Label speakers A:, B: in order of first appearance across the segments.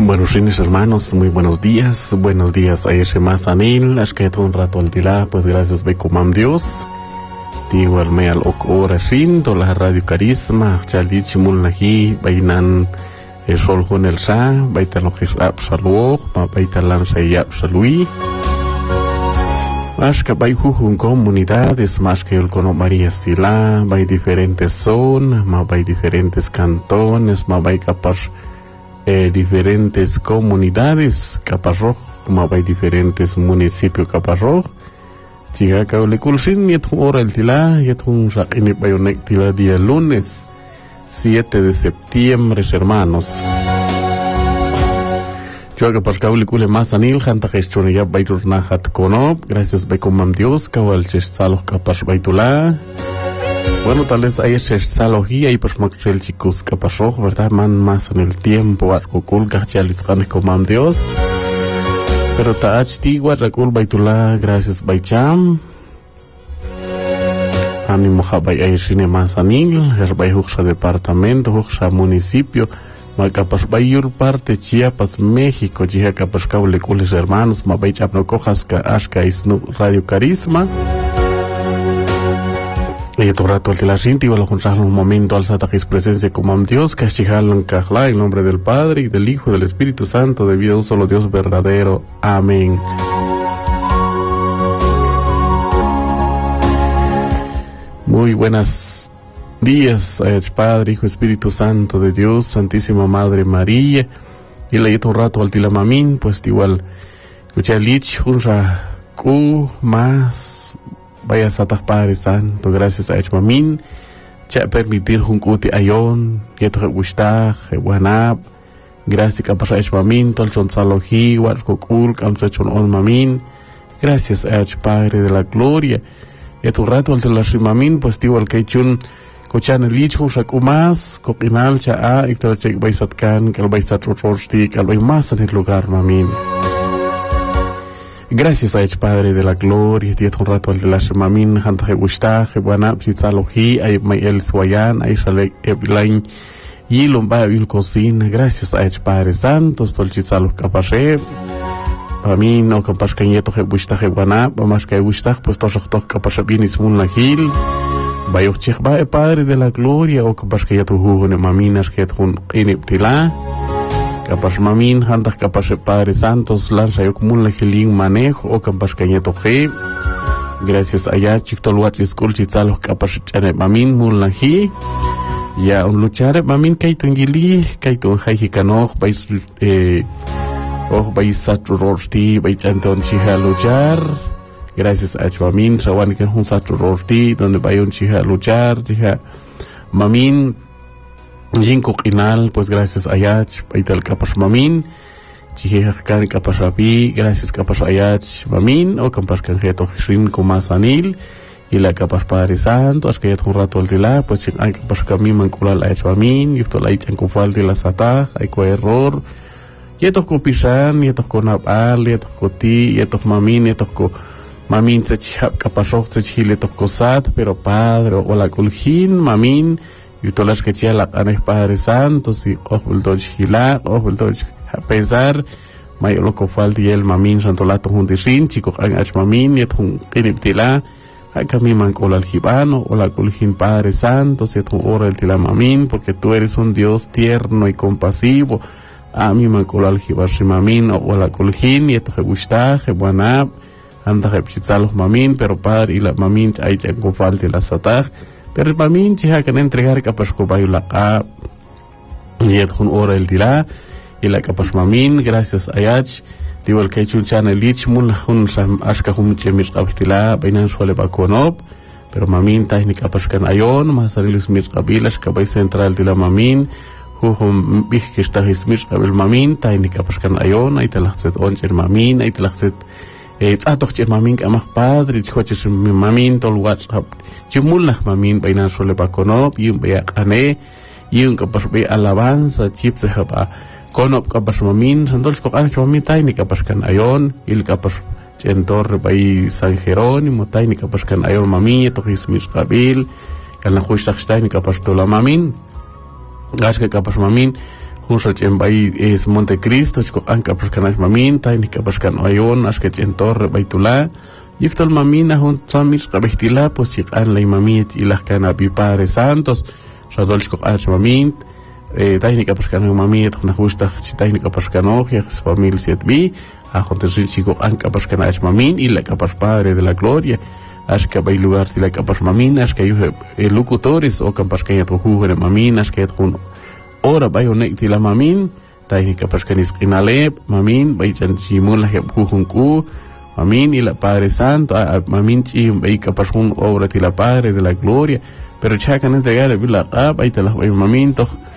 A: Buenos fines, hermanos, muy buenos días a ese más anil, es que un rato al tila, pues gracias becomam Dios, digo al me al okora shin, to la radio carisma, chalich mulnahi, bainan el sol con el sa, baitalo gisap saluog, ma baitalan sayap salui, más que bay jujun comunidades, más que el cono María Estila, bay diferentes zonas, ma bay diferentes cantones, ma bay capaz diferentes comunidades Caparroj, como hay diferentes municipios Caparroj. Chica Cauleculsin, y hora el tila, y un saquini bayonek tila día lunes 7 de septiembre, hermanos. Yo que pas Caulecule más anil, janta gestión ya bayturnahat konob, gracias becomam Dios, kawal chesaloh kapas baytula. Bueno, tal vez hay esa salogía y pues el chicos que pasó, ¿verdad? Man más en el tiempo, arcocul, gachalis, ganes como Dios. Pero taachti, guaracul, baitula, gracias, baicham. Ánimo, jabay, hay cine más anil, es bay huxa departamento, huxa municipio, macapas bayur parte Chiapas, México, jija capas caulecules hermanos, ma baicham no cojas ka ashka isnu radio carisma. Y tu rato al la cinta y un momento al satakis presencia como Dios, que en Cajla, en nombre del Padre y del Hijo y del Espíritu Santo, debido a un solo Dios verdadero. Amén. Muy buenos días, Padre, Hijo, Espíritu Santo de Dios, Santísima Madre María. Y leí tu rato al tilamamín, pues igual, escuchalich, junra, más. Vaya Satah Padre Santo, gracias a Echmamin, ya permitir juncuti ayon, yeto gustah, wanab, gracias a pasar Echmamin, tolchon salohi, watkokul, kamsachon on mamin, gracias a Padre de la gloria, yeto rato al telashimamin, pues tío al keichun, kochan el lichu, shakumas, kokinal, cha a, iktalachek baisatkan, kalbaisat rotorsti, kalbay más en el lugar, mamin. Gracias a Padre de la gloria, y un rato al de la Shemamin, Hantaje Gustah, Wanab, Sitzalohi, Ay Mayel Swayan, Ay Shalek Eblain, y Lomba Vilcocina. Gracias a Padre Santo, Stolchitzaloh Kapashe, Pamin, no Kapashkanieto, Gustah, Wanab, más que Gustah, pues Toshok Kapashabin Ismun Lahil, Bayochikba, Padre de la gloria, o Kapashkayato Hugon, Maminas, Ketun Ineptila. Capaz mamin, hantas capaz Padre Santos, lanza yo como un legelín manejo, o capaz cañeto je. Gracias a ya, chictoluat y school, chitzalos capaz chane mamin, mulaji. Ya un luchar, mamin, kaito ingili, kaito hajikanoch, vais, vais saturorsti, vais chanton chiha luchar. Gracias a mamin, sawan que un saturorsti, donde vai un chiha luchar, chiha mamin. Jinko Inal, pues gracias a Yach, Paital Kapas Mamin, Chihikan Kapas Rapi, gracias Kapas Ayach Mamin, o Kapas Kanjeto Shrin Komas Anil, y la Kapas Padre Santo, es que ya un rato al tila, pues hay Kapas Kami Mankulal Ayach Mamin, y esto la Ichan Kufal de la Satah, hay co error, y esto Kopishan, y esto con Abal, y esto Koti, y esto Mamin, y esto Mamin se chihab Kapasok, se chile Kosat, pero Padre, o la Kulhin, Mamin, y todas las que la canes Padre Santo, si ojul doj hilak, ojul doj pesar, mayo loco falti el mamin santo lato juntisin, chico ach mamin, y un kiriptila, a kami mancol al gibano, o la culjin Padre Santo, si tu ora el tila mamin, porque tú eres un Dios tierno y compasivo, a mi mancol al gibarshi mamin, o la culjin, y esto je gustah, je buanab, anda je pchitzalos mamin, pero Padre y la mamin, ay chanco falti la satah, pero mamin chiha kan entregar kapas ko bayu laka yet hun ora el tila y la kapas mamin gracias ayach diwal kay chunchan el lich mun hun sam ashka hum chemis qabtila bainan suale bakonop pero mamin tahni kapas kan ayon masarilis mis qabilas kabay central tila mamin hum bih kistahis mis qabil mamin tahni kapas kan ayon ay talakset oncher mamin ay talakset atoch che mamin amah Padre choches mamin tol WhatsApp chumullah mamin bainan sole bakonop yum be ane yum kapas be alabanza chip se haba konop kapas mamin sandol ko kan mamin taini kapas kan ayon il kapas centor bai San Jerónimo taini kapas kan ayon mamin to hismis qabil kan la khush takhtaini kapas tola mamin gas que kapas mamin Hunrach en Bay es Montecristo, Chico Anca Pascanach Mamin, Tainica Pascan Ayon, Ashket en Torre Baitula, Yiftol Mamina, Hun Samir, Cabestila, pues Chic An la Mamit y las Canapi Padres Santos, Radolchko Arch Mamin, Tainica Pascan Mamit, una justa Tainica Pascanogia, Famil 7B, a Jontesil Chico Anca Pascanach Mamin y la Capas Padre de la Gloria. Ashka bay lugar de la Capas Mamin, Ashka locutores o Campas que hay otro jugo de Mamin, Ashka ora bay onek tila Mamin, Tainica Pascanis Inalep, Mamin, bay Chanchimula Jujunku, Mamin y la Padre Santo, Mamin Chim, bay Capasun, obra tila Padre de la Gloria, pero chacan entregar el la bay te la bay Mamin,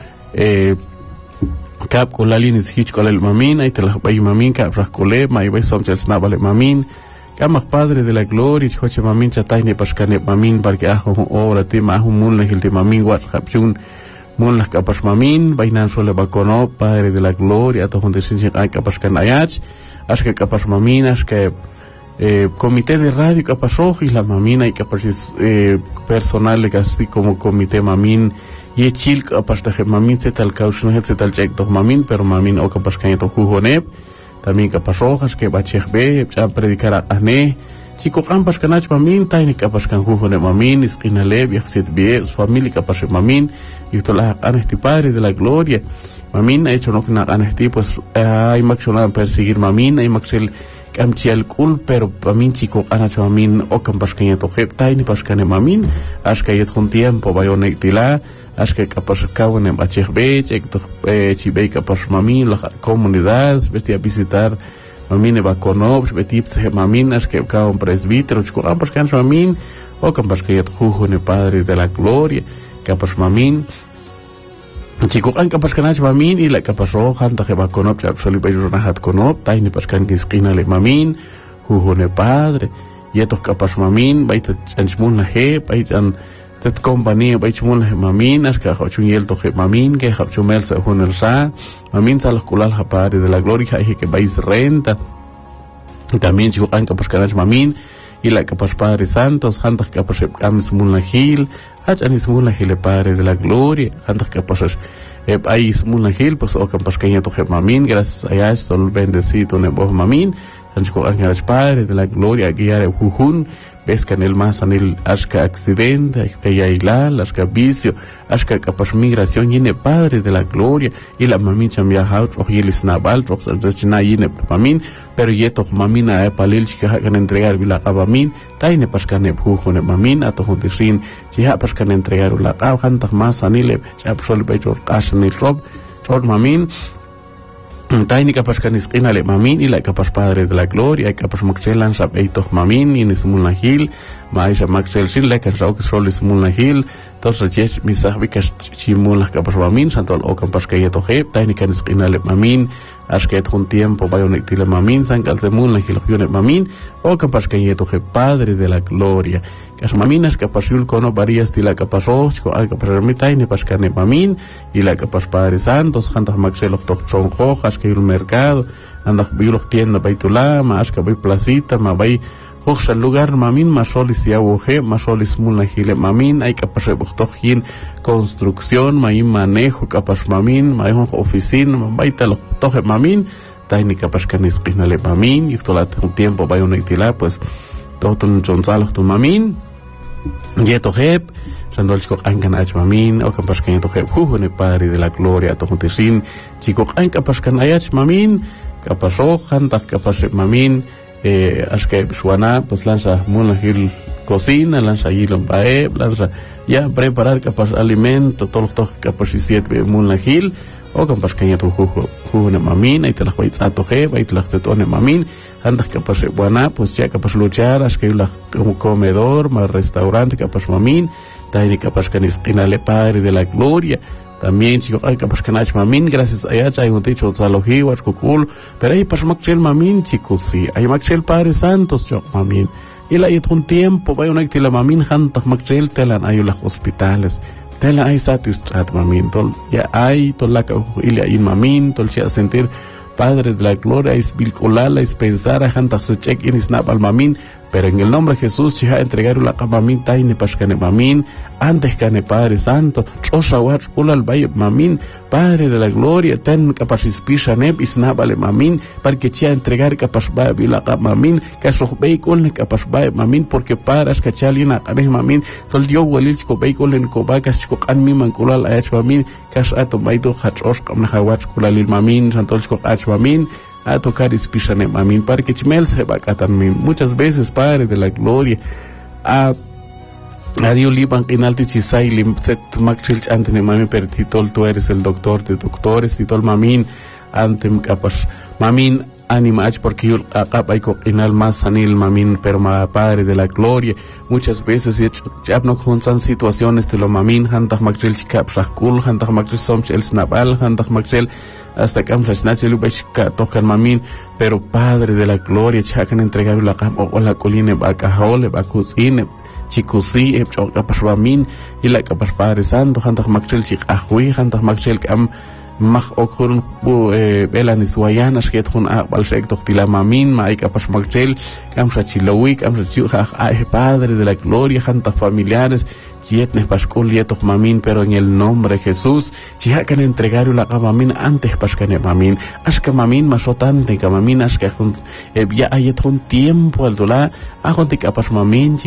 A: Cap con la línea hitch con el Mamin, ahí te la bay Mamin, Cap Rascole, may bay Somchel Snabale Mamin. Kamak Padre de la Gloria, Choche Mamin, Chataine Pascane Mamin, porque ajo obra tema, ajo mun la hilde Mamin, Watchapchun, mun las capas Mamin, Bainan Sole Bacono, Padre de la Gloria, to donde se hay capas Canayach, Ashke capas Mamin, Ashke Comité de Radio Capas Rojo y la Mamina y capas personal, así como Comité Mamin, y Chil capas de Mamin, se tal causa, no se tal check to Mamin, pero Mamin o capas Cañeto Jujonep. También capas rojas que bachech be ya predicar a ne chico campas canach mamin taini capas can jugo de mamin esquinale viaxet be su familia capas mamin y toda la anesti Padre de la Gloria mamin ha hecho no que nada anesti pues hay maxona perseguir mamin hay maxel camchial cool pero mamin chico canach mamin o campas cañeto jep taini pascane mamin hasta que un tiempo bayonek tila Ashke capas cauen en Bachebe, Chibei capas Mamin, las comunidades, vete a visitar Mamin e Baconobs, vete a Mamin, Ashke cauen presbítero, Chico capas can Mamin, o capas que jujo en el Padre de la Gloria, capas Mamin, Chico can capas canach Mamin, y la capas roja, anta que Baconob, Chapsoli Bayronahat Conob, Taini pascan que esquina le Mamin, jujo en el Padre, y estos capas Mamin, baita chanchmun la je, baitan Tet compañía baichmul Mamin, Ashka Hachuniel to Mamin, que Hachumel se hunel sa, Mamin salos kulal Padre de la Gloria, que vais renta. También chico an capas canach Mamin, y la capas Padre Santos, hantas capas amis mulnahil, hach anis mulnahil Padre de la Gloria, hantas capas ais mulnahil, pues o capas caña to Mamin, gracias a Yash, sol bendecido nebo Mamin, chico an Padre de la Gloria, guiar jujun, ves que en el más en el ashka accidente, ashka yailal, ashka vicio, ashka capas migración, yine Padre de la Gloria, y la mamin chambiaja, y el snabal, roxachina yine mamin, pero yeto mamina palil, chica can entregar vila abamin, taine pascane jujone mamin, a tojo disrin, chiha pascan entregar la hantak más anile, chapsol bechor cashan el rob, chor mamin, Taini capas canis inale mamin y la capas Padre de la Gloria, capas maxelan sab eitoch mamin y nismulnahil, maisha maxel sin la can rauk solis mulnahil, tos rachech misahbikas chimulah capas mamin, santol o capas cayeto heb, taini canis inale mamin, ashket un tiempo bayonek tile mamin, sankal se mulnahil yonek mamin, o capas cayeto heb Padre de la Gloria. Las maminas capas yul cono varias tila capas osco al capas ermita y ne pascane mamin y la capas Padre Santos hantas maxelos son hojas que yul mercado andas yul tienda baitula ma ashka bay placita ma bay hoja lugar mamin ma solis ya woje ma solis mulna hile mamin hay capas reboctojin construcción ma y manejo capas mamin ma un oficina ma baita los toje mamin taini capas canis qinale mamin y tola un tiempo bay un tila pues todo un chonzalo tu mamin Yeto heb, Randol chico ankan ach mamin, o capas que yeto heb, jujone Padre de la Gloria, to juntesin, chico ancapas can ayach mamin, capas rojan, tak capas mamin, ashke suana, pues lanza mulnahil cocina, lanza yilon baeb, lanza ya preparar capas alimento, todo capas y siete mulnahil, o capas que yeto jujone mamin, ahí te las voy a to heb, ahí te las tetone mamin, antes capas buena pues ya capas luchar es que hay un comedor más restaurante capas mamin taini capas canis inale Padre de la Gloria también chico hay capas canach mamin gracias a ella hay un techo zalogi was cool pero hay pas maxel mamin chicos sí hay maxel Padre Santos yo mamin y la hay un tiempo va una actila mamin hantas maxel telan hay los hospitales telan hay satisfacto mamin tol ya hay tol la ilia in mamin tol ya sentir Padre de la Gloria es bilcolala es pensar a hantas se check in snap al mamin Pero en el nombre de Jesús, chiha entregar la mamin taine pashkane mamin, antes kane Padre Santo, chosawach kulal bay mamin, Padre de la gloria, ten kapasispisha neb isnabale mamin, para que chia entregar kapasbay la mamin, kasroh beikol ne kapasbay mamin, porque paras kachalina kane mamin, tol yo walil chiko beikol en kobakas chiko kan mi mankulal ayach mamin, kas ato baido hachos kamna hawach kulalil mamin, santol chiko ach mamin, a tocar ispishane mamin, para que chimel se bakatan min. Muchas veces, Padre de la gloria, a Dios liban inalti chisay lim set makchil antene mamin, pero titol tú eres el doctor de doctores, titol mamin antem kapas mamin animach, porque yo acá hay inal más sanil mamin, pero Padre de la gloria, muchas veces ya no juntan situaciones de lo mamin, hantak makchil chikap shakul, hantak makchil somch el snabal, hantak makchil hasta que tocan mamin, pero Padre de la gloria, chacan entregar la capa o la colina bacajole, bacusine, chicusi, mamin, y la capas Padre Santo, hantak makchel chik ahui, hantak makchel kam mach okurun belan iswayanas que tun akbal shek tila mamin, ma capas makchel, kam shachilowi, kam shachuha, Padre de la gloria, hantak familiares, Chietnes Pascul Yetok mamin, pero en el nombre de Jesús, chihakan entregar la mamin antes pascane mamin, ashka mamin masotante, mamin ashka ya hay un tiempo al dola, ajonte capas mamin,